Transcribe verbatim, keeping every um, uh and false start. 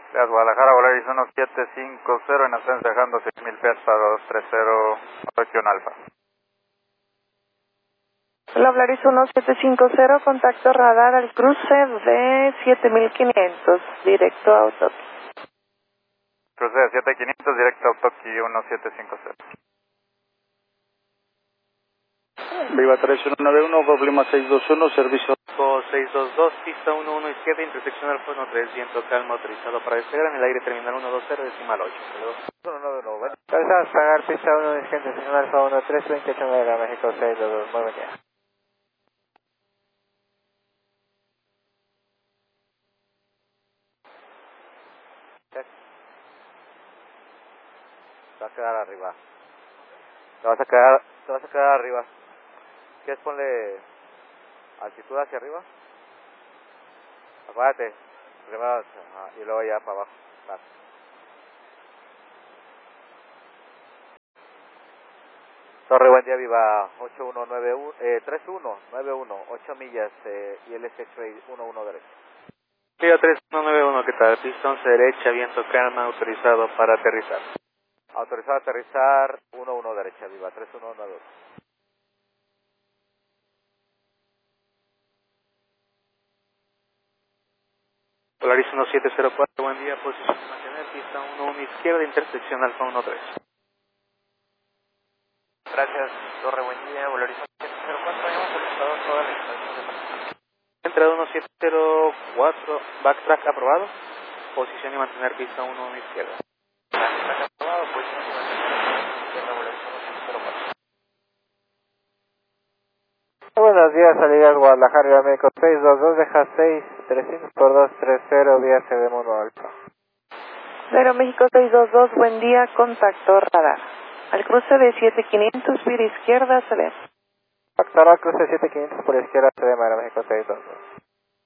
Gracias, Guadalajara, Volaris uno siete cinco cero, en ascenso dejando seis mil pies para dos tres cero, región Alfa. Hola, Volaris uno siete cinco cero, contacto radar al cruce de siete mil quinientos, directo a Autoki. Cruce de siete mil quinientos, directo a Autoki uno siete cinco cero. Viva tres uno nueve uno, Goblima seis dos uno, servicio seis dos dos, pista uno uno izquierda, intersección Alfa uno tres, viento calma, autorizado para despegar en el aire terminal uno dos cero, decimal ocho. uno nueve uno, bueno. Autorizado a pagar pista uno izquierda, intersección Alfa uno tres, veintiocho nueve, México seis dos dos, muy buen día. Te vas a quedar arriba. Te vas a quedar, te vas a quedar arriba. ¿Quieres ponle altitud hacia arriba? Acuérdate, primero ajá, y luego ya para abajo. Vale. Torre, buen día, viva ocho uno nueve uno, eh, tres uno nueve uno, ocho millas eh, y el S H uno uno derecho. Viva tres uno nueve uno, ¿qué tal? Pista once derecha, viento calma, autorizado para aterrizar. Autorizado a aterrizar uno uno derecha, viva tres uno nueve uno. Polaris uno siete cero cuatro, buen día, posición de mantener, pista uno uno izquierda, intersección Alfa uno tres. Gracias, Torre, buen día, Volaris uno siete cero cuatro, hemos solicitado toda la información de mantenimiento. Entrada uno siete cero cuatro, backtrack aprobado, posición y mantener pista uno uno izquierda. Backtrack aprobado, posición de mantenimiento izquierda, Volaris uno siete cero cuatro. Buenos días, salida Guadalajara, México seis dos dos, deja seis trescientos por dos tres cero, vía C D uno Alfa. Cero México seis dos dos, buen día, contacto radar. Al cruce de siete quinientos, vía izquierda, C D. Factor al cruce siete quinientos por izquierda, C D México seis dos dos.